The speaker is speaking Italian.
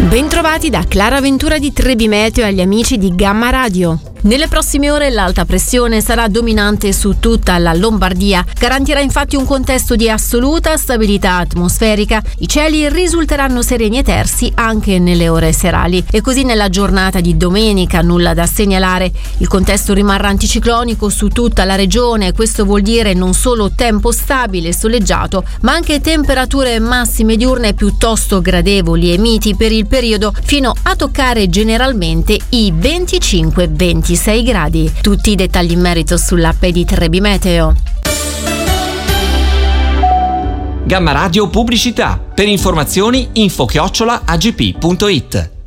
Bentrovati da Clara Ventura di Trebi Meteo e agli amici di Gamma Radio. Nelle prossime ore l'alta pressione sarà dominante su tutta la Lombardia, garantirà infatti un contesto di assoluta stabilità atmosferica. I cieli risulteranno sereni e tersi anche nelle ore serali. E così nella giornata di domenica nulla da segnalare. Il contesto rimarrà anticiclonico su tutta la regione, questo vuol dire non solo tempo stabile e soleggiato, ma anche temperature massime diurne piuttosto gradevoli e miti per il periodo, fino a toccare generalmente i 25-26 gradi. Tutti i dettagli in merito sull'app di Trebi Meteo. Gamma Radio Pubblicità. Per informazioni info@agp.it.